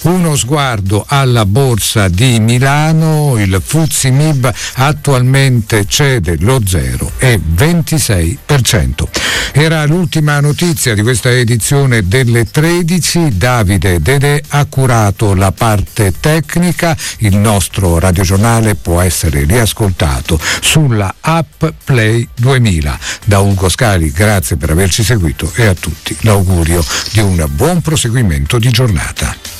Uno sguardo alla borsa di Milano, il FTSE MIB attualmente cede lo 0,26%. Era l'ultima notizia di questa edizione delle 13. Davide Dedè ha curato la parte tecnica. Il nostro radiogiornale può essere riascoltato sulla app Play 2000. Da Ugo Scali, grazie per averci seguito e a tutti l'augurio di un buon proseguimento di giornata.